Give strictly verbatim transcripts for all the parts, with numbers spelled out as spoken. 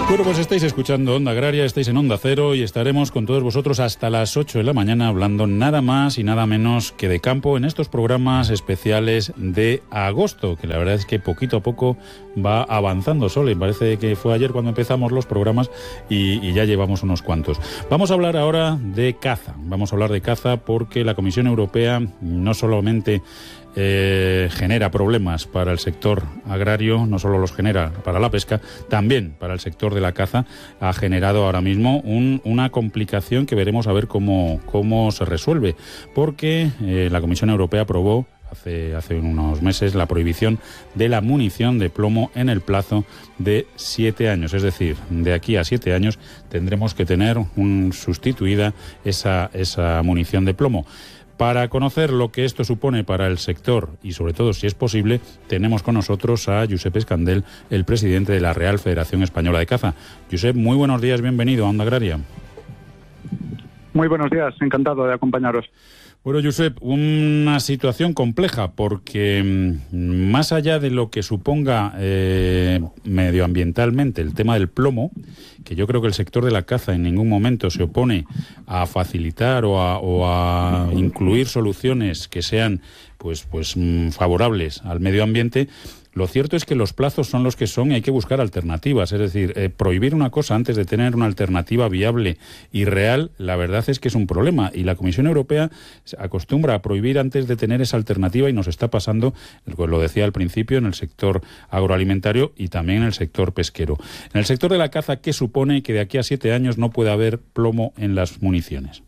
Bueno, pues estáis escuchando Onda Agraria, estáis en Onda Cero y estaremos con todos vosotros hasta las ocho de la mañana hablando nada más y nada menos que de campo en estos programas especiales de agosto, que la verdad es que poquito a poco va avanzando solo. Y parece que fue ayer cuando empezamos los programas y, y ya llevamos unos cuantos. Vamos a hablar ahora de caza, vamos a hablar de caza porque la Comisión Europea no solamente Eh, genera problemas para el sector agrario, no solo los genera para la pesca, también para el sector de la caza. Ha generado ahora mismo un, una complicación que veremos a ver cómo, cómo se resuelve, porque eh, la Comisión Europea aprobó hace, hace unos meses la prohibición de la munición de plomo en el plazo de siete años. Es decir, de aquí a siete años tendremos que tener un, sustituida esa, esa munición de plomo. Para conocer lo que esto supone para el sector y sobre todo si es posible, tenemos con nosotros a Josep Escandell, el presidente de la Real Federación Española de Caza. Josep, muy buenos días, bienvenido a Onda Agraria. Muy buenos días, encantado de acompañaros. Bueno, Josep, una situación compleja porque más allá de lo que suponga eh, medioambientalmente el tema del plomo, que yo creo que el sector de la caza en ningún momento se opone a facilitar o a, o a incluir soluciones que sean pues, pues favorables al medio ambiente. Lo cierto es que los plazos son los que son y hay que buscar alternativas. Es decir, eh, prohibir una cosa antes de tener una alternativa viable y real, la verdad es que es un problema. Y la Comisión Europea se acostumbra a prohibir antes de tener esa alternativa y nos está pasando, lo decía al principio, en el sector agroalimentario y también en el sector pesquero. En el sector de la caza, ¿qué supone que de aquí a siete años no pueda haber plomo en las municiones?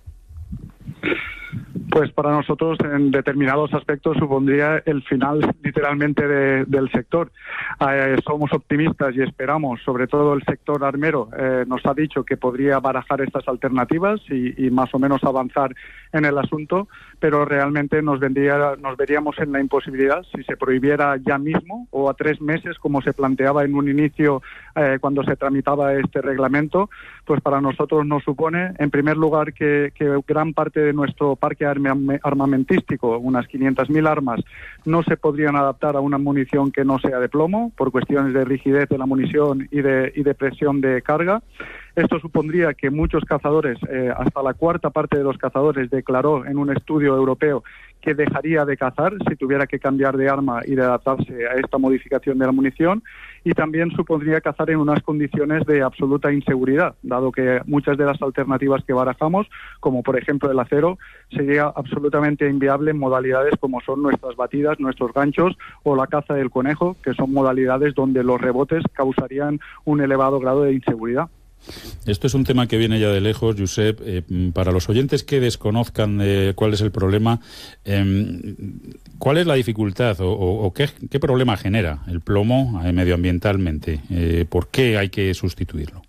Pues para nosotros en determinados aspectos supondría el final literalmente de, del sector. Eh, somos optimistas y esperamos, sobre todo el sector armero eh, nos ha dicho que podría barajar estas alternativas y, y más o menos avanzar en el asunto, pero realmente nos, vendría, nos veríamos en la imposibilidad si se prohibiera ya mismo o a tres meses como se planteaba en un inicio eh, cuando se tramitaba este reglamento. Pues para nosotros nos supone en primer lugar que, que gran parte de nuestro parque armamentístico, unas quinientas mil armas, no se podrían adaptar a una munición que no sea de plomo por cuestiones de rigidez de la munición y de, y de presión de carga. Esto supondría que muchos cazadores, eh, hasta la cuarta parte de los cazadores declaró en un estudio europeo que dejaría de cazar si tuviera que cambiar de arma y de adaptarse a esta modificación de la munición, y también supondría cazar en unas condiciones de absoluta inseguridad, dado que muchas de las alternativas que barajamos, como por ejemplo el acero, sería absolutamente inviable en modalidades como son nuestras batidas, nuestros ganchos o la caza del conejo, que son modalidades donde los rebotes causarían un elevado grado de inseguridad. Esto es un tema que viene ya de lejos, Josep. Eh, para los oyentes que desconozcan eh, cuál es el problema, eh, ¿cuál es la dificultad o, o, o qué, qué problema genera el plomo eh, medioambientalmente? Eh, ¿Por qué hay que sustituirlo?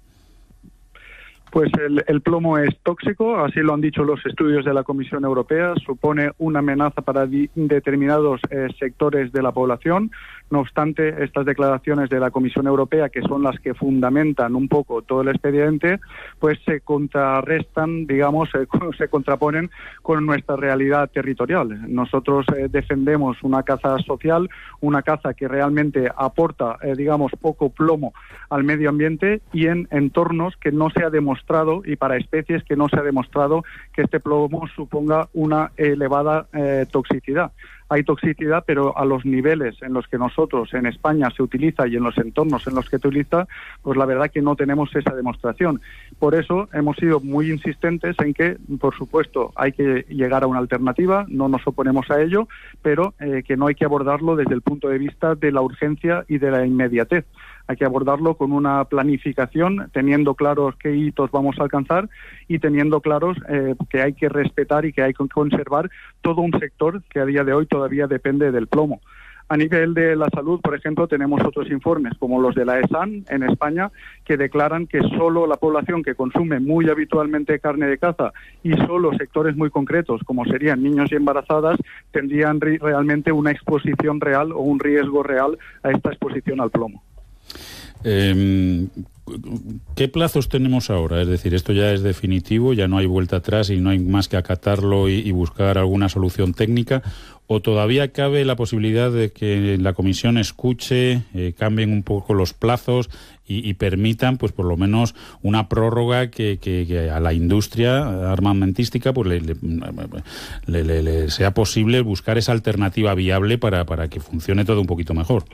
Pues el, el plomo es tóxico, así lo han dicho los estudios de la Comisión Europea, supone una amenaza para di, determinados eh, sectores de la población. No obstante, estas declaraciones de la Comisión Europea, que son las que fundamentan un poco todo el expediente, pues se contrarrestan, digamos, eh, se contraponen con nuestra realidad territorial. Nosotros eh, defendemos una caza social, una caza que realmente aporta, eh, digamos, poco plomo al medio ambiente y en entornos que no se ha demostrado, y para especies que no se ha demostrado que este plomo suponga una elevada eh, toxicidad. Hay toxicidad, pero a los niveles en los que nosotros en España se utiliza y en los entornos en los que se utiliza, pues la verdad que no tenemos esa demostración. Por eso hemos sido muy insistentes en que, por supuesto, hay que llegar a una alternativa, no nos oponemos a ello, pero eh, que no hay que abordarlo desde el punto de vista de la urgencia y de la inmediatez. Hay que abordarlo con una planificación, teniendo claros qué hitos vamos a alcanzar y teniendo claros eh, que hay que respetar y que hay que conservar todo un sector que a día de hoy todavía depende del plomo. A nivel de la salud, por ejemplo, tenemos otros informes, como los de la ESAN en España, que declaran que solo la población que consume muy habitualmente carne de caza y solo sectores muy concretos, como serían niños y embarazadas, tendrían re- realmente una exposición real o un riesgo real a esta exposición al plomo. Eh, ¿Qué plazos tenemos ahora? Es decir, esto ya es definitivo, ya no hay vuelta atrás y no hay más que acatarlo y, y buscar alguna solución técnica, ¿o todavía cabe la posibilidad de que la Comisión escuche, eh, cambien un poco los plazos y, y permitan, pues por lo menos, una prórroga que, que, que a la industria armamentística pues le, le, le, le, le sea posible buscar esa alternativa viable para, para que funcione todo un poquito mejor?